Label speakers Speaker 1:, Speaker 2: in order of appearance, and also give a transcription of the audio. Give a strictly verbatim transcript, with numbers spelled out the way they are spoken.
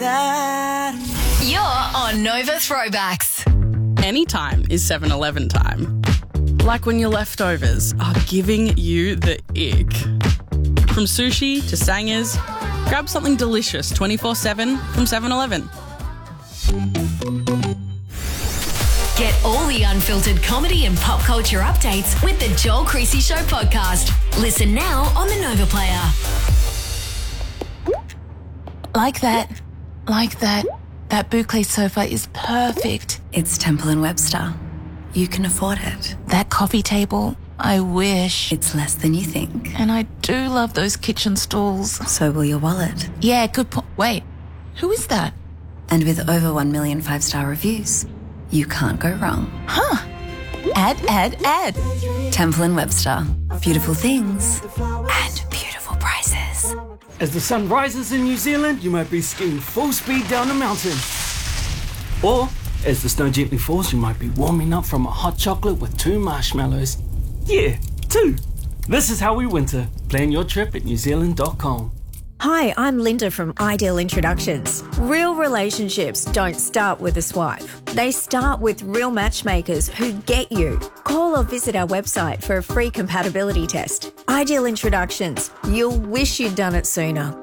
Speaker 1: that.
Speaker 2: You're on Nova Throwbacks.
Speaker 3: Anytime is seven eleven time. Like when your leftovers are giving you the ick. From sushi to sangers, grab something delicious twenty-four seven from seven eleven.
Speaker 2: Get all the unfiltered comedy and pop culture updates with the Joel Creasy Show podcast. Listen now on the Nova Player.
Speaker 4: Like that. Like that. That boucle sofa is perfect.
Speaker 5: It's Temple and Webster. You can afford it.
Speaker 4: That coffee table, I wish.
Speaker 5: It's less than you think.
Speaker 4: And I do love those kitchen stools.
Speaker 5: So will your wallet.
Speaker 4: Yeah, good point. Wait, who is that?
Speaker 5: And with over one million five-star reviews, you can't go wrong.
Speaker 4: Huh. Add, add, add.
Speaker 5: Temple and Webster. Beautiful things and beautiful prices.
Speaker 6: As the sun rises in New Zealand, you might be skiing full speed down a mountain. Or, as the snow gently falls, you might be warming up from a hot chocolate with two marshmallows. Yeah, two. This is how we winter. Plan your trip at new zealand dot com.
Speaker 7: Hi, I'm Linda from Ideal Introductions. Real relationships don't start with a swipe. They start with real matchmakers who get you. Call or visit our website for a free compatibility test. Ideal Introductions. You'll wish you'd done it sooner.